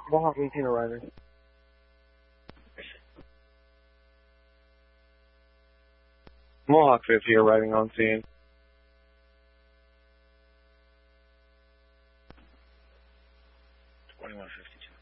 Mohawk 18 arriving. Mohawk 50 arriving on scene. $21.52.